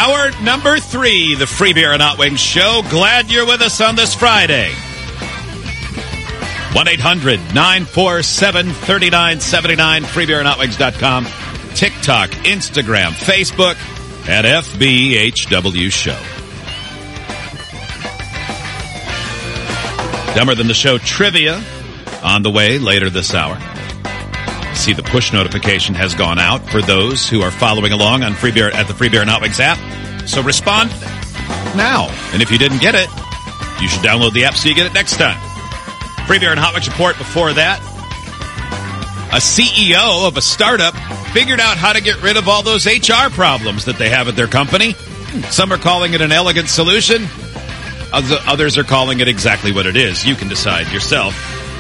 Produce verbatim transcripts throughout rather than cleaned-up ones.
Hour number three, the Free Beer and Hot Wings Show. Glad you're with us on this Friday. one eight hundred nine four seven three nine seven nine, free beer and hot wings dot com, TikTok, Instagram, Facebook, at F B H W Show. Dumber Than the Show trivia on the way later this hour. See, the push notification has gone out for those who are following along on Free Beer at the Free Beer and Hot Wings app. So respond now. And if you didn't get it, you should download the app so you get it next time. Free Beer and Hot Wings report before that. A C E O of a startup figured out how to get rid of all those H R problems that they have at their company. Some are calling it an elegant solution. Others are calling it exactly what it is. You can decide yourself.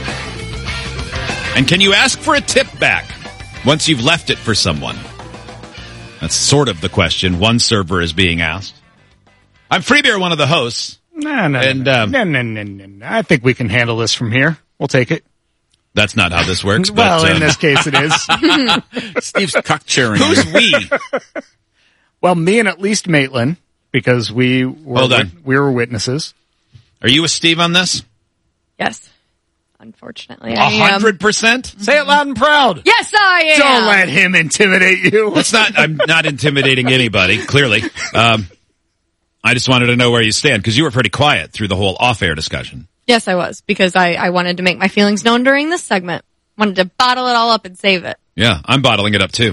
And can you ask for a tip back once you've left it for someone? That's sort of the question one server is being asked. I'm Free Beer, one of the hosts. No, no, and, no, um, no, no, no, no, no. I think we can handle this from here. We'll take it. That's not how this works. Well, but, uh, in this case, it is. Steve's cuck cheering. Who's we? Well, me and at least Maitland, because we were Hold on. we were witnesses. Are you with Steve on this? Yes. Unfortunately, A I am. hundred percent? Say it loud and proud. Yes, I am. Don't let him intimidate you. That's not, I'm not intimidating anybody, clearly. Um, I just wanted to know where you stand, because you were pretty quiet through the whole off-air discussion. Yes, I was, because I, I wanted to make my feelings known during this segment. Wanted to bottle it all up and save it. Yeah, I'm bottling it up, too.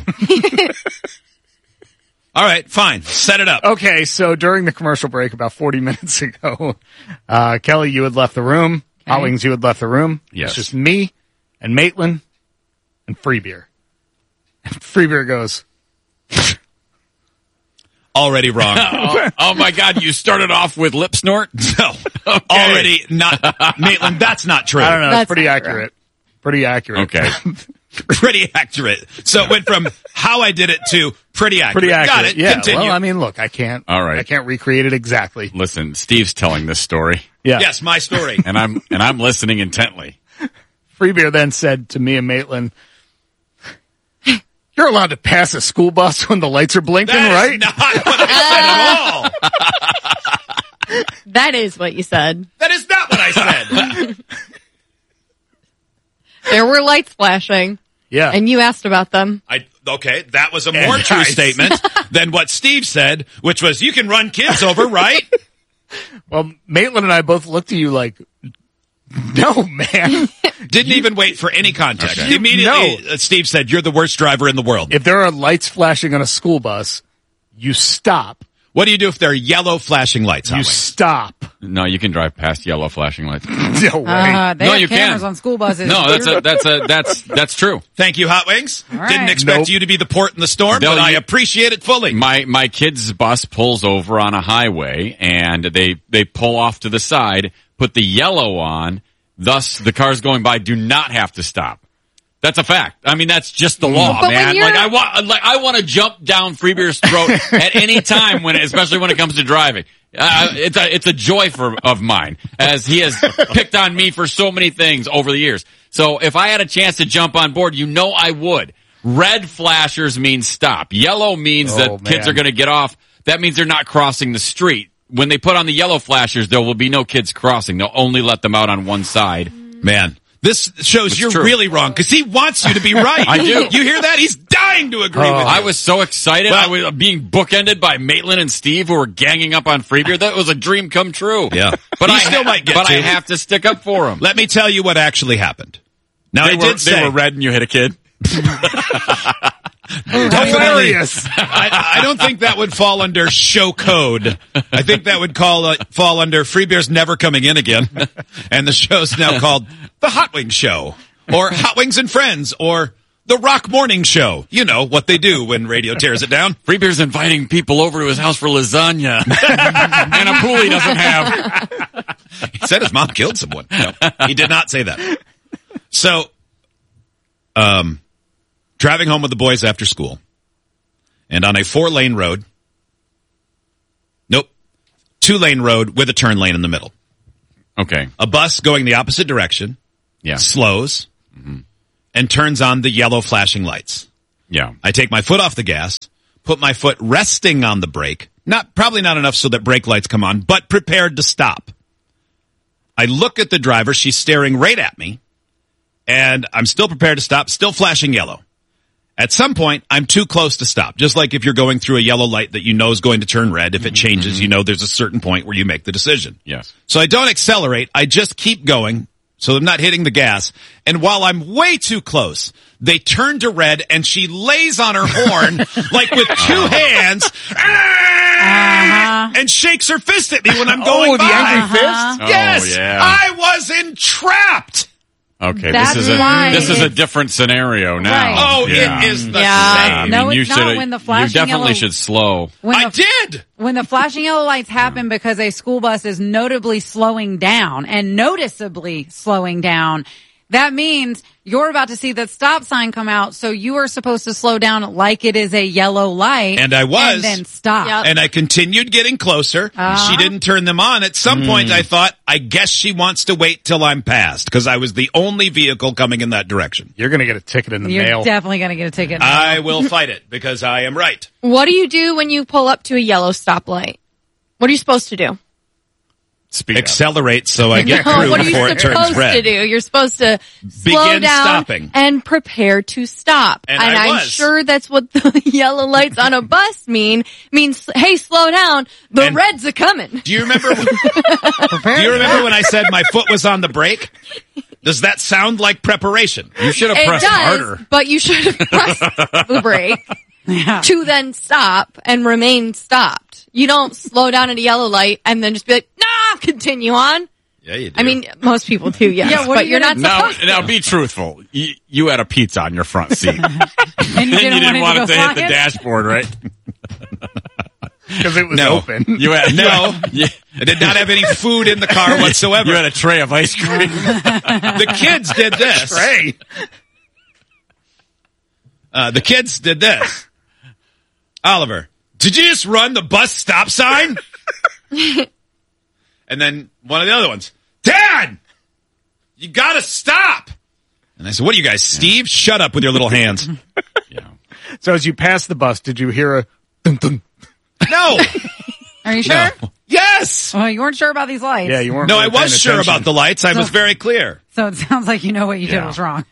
All right, fine. Set it up. Okay, so during the commercial break about forty minutes ago, uh, Kelly, you had left the room. Okay. Hot Wings, you had left the room. Yes. It's just me and Maitland and Free Beer. And Free Beer goes, Already wrong. oh, oh, my God, you started off with lip snort? No. Okay. Already not. Maitland, that's not true. I don't know, That's it's pretty not accurate. Pretty accurate. Okay. Pretty accurate. So it went from how I did it to pretty accurate. Pretty accurate. Got it. Yeah. Continue. Well, I mean, look, I can't. All right. I can't recreate it exactly. Listen, Steve's telling this story, Yeah. Yes, my story. and I'm and I'm listening intently. Free Beer then said to me and Maitland, "You're allowed to pass a school bus when the lights are blinking, That right?" is not what I said at all. That is what you said. That is not what I said. There were lights flashing, Yeah. and you asked about them. I, okay, that was a And more true guys. statement than what Steve said, which was, you can run kids over, right? Well, Maitland and I both looked at you like, no, man. Didn't even wait for any context. Okay. Immediately, uh, Steve said, you're the worst driver in the world. If there are lights flashing on a school bus, you stop. What do you do if there are yellow flashing lights on You it? stop. No, you can drive past yellow flashing lights. No way. Uh, they No, have you cameras can. on school buses. No, that's a, that's a, that's that's true. Thank you, Hot Wings. right. Didn't expect Nope. you to be the port in the storm, Bill, but I you- appreciate it fully. My my kid's bus pulls over on a highway, and they they pull off to the side, put the yellow on. Thus, the cars going by do not have to stop. That's a fact. I mean, that's just the law, But when man. you're- Like I want, like I want to jump down Free Beer's throat at any time when, especially when it comes to driving. Uh, it's a it's a joy for of mine, as he has picked on me for so many things over the years. So if I had a chance to jump on board, you know I would. Red flashers means stop. Yellow means Oh, that man. kids are going to get off. That means they're not crossing the street. When they put on the yellow flashers, there will be no kids crossing. They'll only let them out on one side. Man, this shows It's you're true. really wrong, because he wants you to be right. I do. You hear that? He's dying to agree Oh. with you. I was so excited. Well- I was being bookended by Maitland and Steve, who were ganging up on Free Beer. That was a dream come true. Yeah. but You I still ha- might get But to. I have to stick up for them. Let me tell you what actually happened. Now, They I were, did say... they were red, and you hit a kid. Hilarious. I, I don't think that would fall under show code. I think that would call uh, fall under Free Beer's never coming in again. And the show's now called The Hot Wings Show, or Hot Wings and Friends, or The Rock Morning Show. You know what they do when radio tears it down. Free Beer's inviting people over to his house for lasagna. And a pool he doesn't have. He said his mom killed someone. No, he did not say that. So, um, driving home with the boys after school, and on a four-lane road, nope, two-lane road with a turn lane in the middle. Okay. A bus going the opposite direction Yeah. slows and turns on the yellow flashing lights. Yeah. I take my foot off the gas, put my foot resting on the brake. Not, probably not enough so that brake lights come on, but prepared to stop. I look at the driver. She's staring right at me. And I'm still prepared to stop, still flashing yellow. At some point, I'm too close to stop. Just like if you're going through a yellow light that you know is going to turn red. If it changes, you know there's a certain point where you make the decision. Yes. So I don't accelerate. I just keep going. So I'm not hitting the gas. And while I'm way too close, they turn to red and she lays on her horn like with two hands Uh-huh. and shakes her fist at me when I'm going Oh, the by. angry Uh-huh. fist? Yes, Oh, yeah. I was entrapped. Okay, That's this is a why this is a it's- different scenario now. Right. Oh, Yeah. it is the Yeah. same. No, you it's not. shoulda- When the flashing You definitely yellow- should slow. When I the, did. when the flashing yellow lights happen because a school bus is notably slowing down and noticeably slowing down, that means you're about to see the stop sign come out, so you are supposed to slow down like it is a yellow light. And I was. And then stop. Yep. And I continued getting closer. Uh-huh. She didn't turn them on. At some point, I thought, I guess she wants to wait till I'm past because I was the only vehicle coming in that direction. You're going to get a ticket in the You're mail. definitely going to get a ticket. I will fight it because I am right. What do you do when you pull up to a yellow stoplight? What are you supposed to do? Speed up. Accelerate so I get No, through what are before you it turns supposed red. to do? You're supposed to slow Begin down stopping. and prepare to stop. And I I'm was. sure that's what the yellow lights on a bus mean. Means, hey, slow down. The And- red's a coming. Do you remember? do you remember when I said my foot was on the brake? Does that sound like preparation? You should have It pressed does, harder. but you should have pressed the brake Yeah. to then stop and remain stopped. You don't slow down at a yellow light and then just be like, nah, continue on. Yeah, you do. I mean, most people do, yes. Yeah, what are but you you're not gonna- Now, supposed to. now be truthful. You, you had a pizza on your front seat. and And you didn't, you didn't want want it it to, to go hit the flying? dashboard, right? Because it was No. open. You had No. You, I did not have any food in the car whatsoever. you had a tray of ice cream. The kids did this. Trey. Uh, the kids did this. Oliver, did you just run the bus stop sign? And then one of the other ones, Dad, you gotta stop. And I said, what are you guys, Steve? Shut up with your little hands. Yeah. So as you passed the bus, did you hear a dun dun? No. Are you sure? No. Yes. Well, you weren't sure about these lights. Yeah, you weren't. No, I really paying was sure attention. about the lights. I was very clear. So it sounds like you know what you did Yeah. was wrong.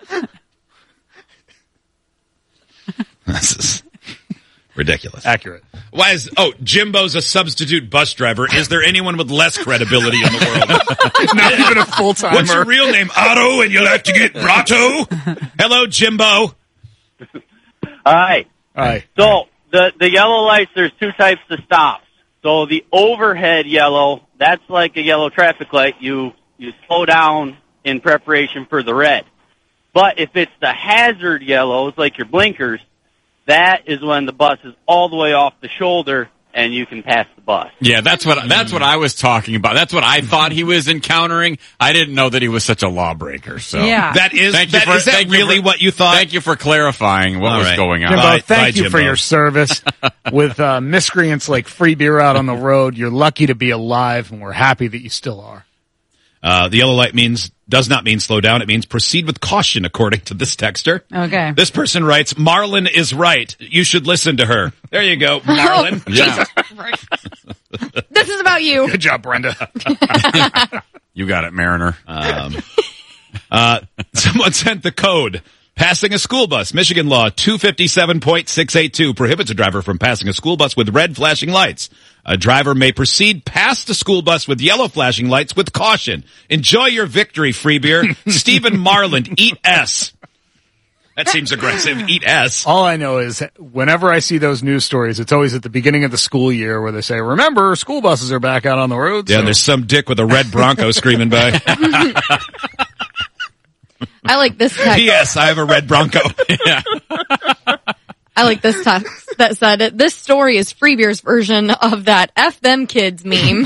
This is ridiculous. Accurate. Why is, oh, Jimbo's a substitute bus driver. Is there anyone with less credibility in the world? Not even a full timer. What's your real name? Otto, and you like to get Brato? Hello, Jimbo. Hi. Hi. So the the yellow lights, there's two types of stops. So the overhead yellow, that's like a yellow traffic light. You you slow down in preparation for the red. But if it's the hazard yellows, like your blinkers, that is when the bus is all the way off the shoulder and you can pass the bus. Yeah, that's what that's what I was talking about. That's what I thought he was encountering. I didn't know that he was such a lawbreaker. So Yeah. That is, Thank you that, for- is that thank you really for- what you thought? Thank you for clarifying what All was right. going on. Jimbo, Bye- thank bye, you for Jimbo. your service. With uh, miscreants like free beer out on the road, you're lucky to be alive, and we're happy that you still are. Uh, the yellow light means, does not mean slow down. It means proceed with caution, according to this texter. Okay. This person writes, Marlon is right. You should listen to her. There you go, Marlon. Yeah, This is about you. Good job, Brenda. you got it, Mariner. Um, uh, someone sent the code. Passing a school bus. Michigan law two fifty-seven point six eight two prohibits a driver from passing a school bus with red flashing lights. A driver may proceed past the school bus with yellow flashing lights with caution. Enjoy your victory, free beer. Stephen Marland, eat S. That seems aggressive. Eat S. All I know is whenever I see those news stories, it's always at the beginning of the school year where they say, remember, school buses are back out on the roads. Yeah, So- there's some dick with a red Bronco screaming by. I like this text. P S. I have a red Bronco. I like this text that said, this story is Free Beer's version of that F them kids meme.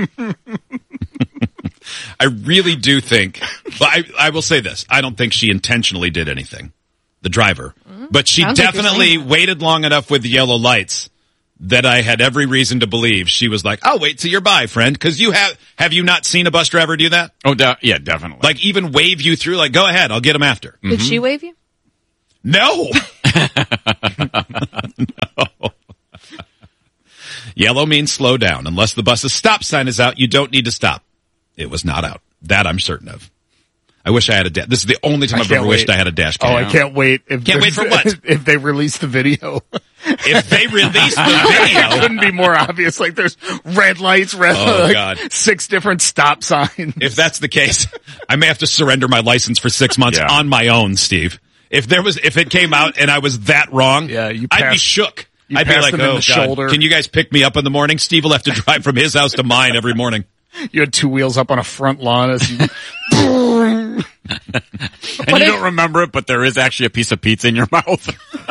I really do think, but I, I will say this. I don't think she intentionally did anything, the driver. But she Sounds like you're definitely saying that. waited long enough with the yellow lights that I had every reason to believe she was like, I'll wait till you're by, friend. Because you have, have you not seen a bus driver do that? Oh, de- yeah, definitely. Like even wave you through, like, go ahead, I'll get him after. Did she wave you? No. No. Yellow means slow down. Unless the bus's stop sign is out, you don't need to stop. It was not out. That I'm certain of. I wish I had a dash. This is the only time I I've ever can't wished wait. I had a dash cam. Oh, I can't wait. If Can't wait for what? If they release the video. If they release the It video. couldn't be more obvious. Like there's red lights, red, Oh, like God. six different stop signs. If that's the case, I may have to surrender my license for six months Yeah. on my own, Steve. If there was, if it came out and I was that wrong, Yeah, you I'd be passed- shook. you I'd be passed like, them in oh, the God, shoulder. can you guys pick me up in the morning? Steve will have to drive from his house to mine every morning. You had two wheels up on a front lawn as you And you don't remember it, but there is actually a piece of pizza in your mouth.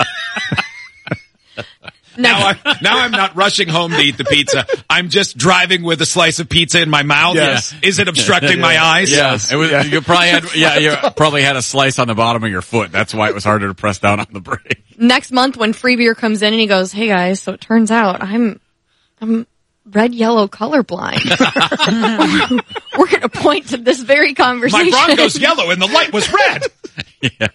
Now, I, now I'm not rushing home to eat the pizza. I'm just driving with a slice of pizza in my mouth. Yes. Is it obstructing my eyes? Yeah, it was. Yeah. You probably had. Yeah, you probably had a slice on the bottom of your foot. That's why it was harder to press down on the brake. Next month when Free Beer comes in and he goes, "Hey guys, so it turns out I'm I'm red yellow colorblind." We're going to point to this very My conversation. Bronco's yellow and the light was red. Yeah,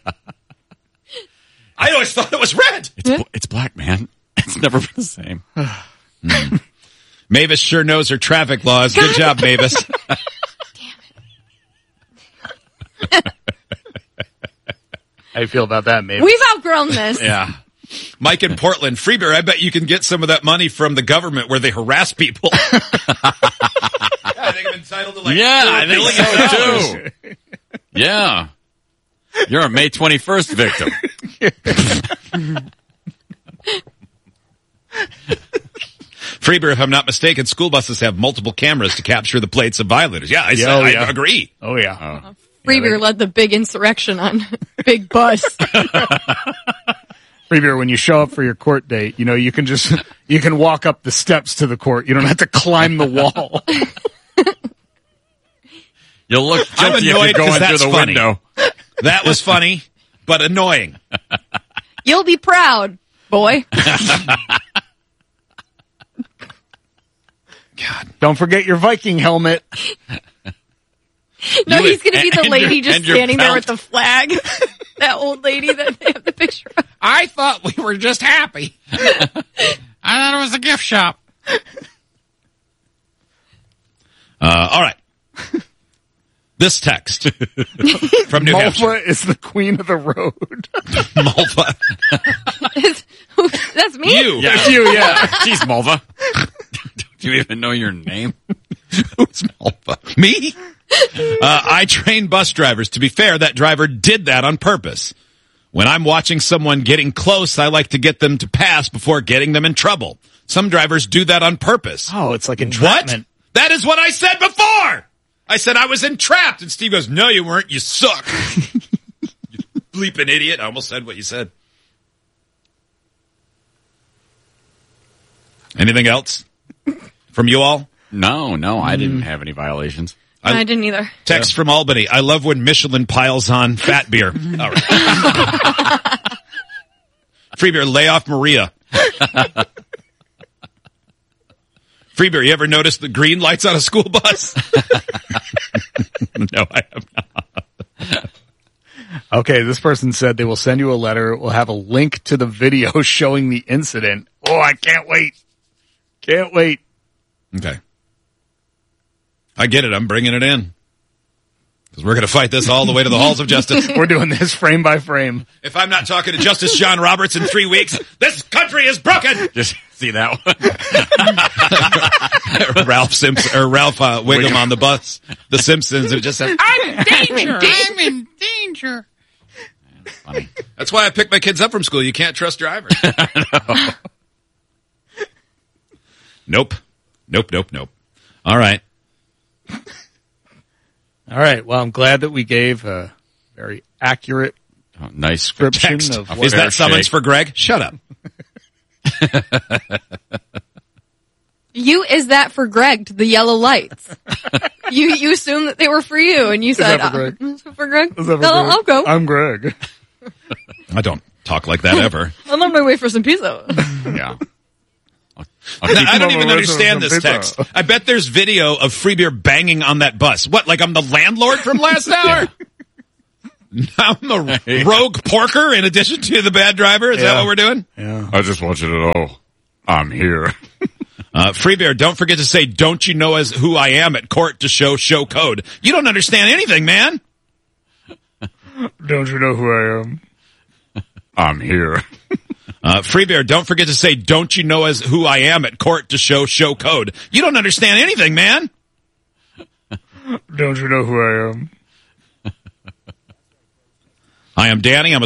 I always thought it was red. it's bl- it's black, man. It's never been the same. Mm. Mavis sure knows her traffic laws. Good job, Mavis. How you feel about that, maybe? We've outgrown this. Yeah. Mike in Portland, Free Beer, I bet you can get some of that money from the government where they harass people. Yeah, I think I'm entitled to like Yeah, four I think billion so dollars. too. Yeah. You're a May twenty-first victim. Free Beer, if I'm not mistaken, school buses have multiple cameras to capture the plates of violators. Yeah, I, said, oh, I yeah. agree. Oh yeah. Free Beer led the big insurrection on Big Bus. Free Beer, when you show up for your court date, you know, you can just, you can walk up the steps to the court. You don't have to climb the wall. You'll look I'm guilty if annoyed you're going 'cause through that's the funny. window. That was funny, but annoying. You'll be proud, boy. God. Don't forget your Viking helmet. No, You he's going to be and- the and lady your- just and your standing there belt. with the flag. That old lady that they have the picture of. I thought we were just happy. I thought it was a gift shop. Uh, all right. This text from New Hampshire. Malva is the queen of the road. Malva. That's me? You. Yeah. That's you, yeah. Jeez, Malva. Do you even know your name? Who's Malva? Me? Uh, I train bus drivers. To be fair, that driver did that on purpose. When I'm watching someone getting close, I like to get them to pass before getting them in trouble. Some drivers do that on purpose. Oh, it's like What? entrapment. That is what I said before! I said I was entrapped, and Steve goes, no, you weren't, you suck. You bleeping idiot. I almost said what you said. Anything else from you all? No, no, I didn't have any violations. I, I didn't either. Text from Albany. I love when Michelin piles on fat beer. All right. Free Beer, lay off Maria. Free Beer, you ever notice the green lights on a school bus? No, I have not. Okay, this person said they will send you a letter. It will have a link to the video showing the incident. Oh, I can't wait. Can't wait. Okay. I get it. I'm bringing it in. Because we're going to fight this all the way to the halls of justice. We're doing this frame by frame. If I'm not talking to Justice John Roberts in three weeks, this country is broken. Just see that one. Ralph Simpson or Ralph uh, Wiggum on the bus, The Simpsons, and it just said, "I'm in danger. I'm in danger." Funny. That's why I pick my kids up from school. You can't trust drivers. Nope. Nope. Nope. Nope. All right. All right. Well, I'm glad that we gave a very accurate Oh, nice description Text. of A what Is that fair summons shake. for Greg? Shut up. You is that for Greg to the yellow lights? you you assumed that they were for you, and you said that for Greg? Uh, is that for Greg? Is that for no, Greg? I'll go. I'm Greg. I don't talk like that ever. I'm on my way for some pizza. Yeah. I'll, I'll No, keep- I don't Mama even Rosa understand from this Pizza. text. I bet there's video of Free Beer banging on that bus. What, like I'm the landlord from last hour? I'm the rogue porker in addition to the bad driver. Is Yeah. that what we're doing? Yeah. I just want you to know I'm here. Uh, Free Bear, don't forget to say, don't you know as who I am at court to show show code. You don't understand anything, man. Don't you know who I am? I'm here. Uh, Free Bear, don't forget to say, don't you know as who I am at court to show show code. You don't understand anything, man. Don't you know who I am? I am Danny. I'm a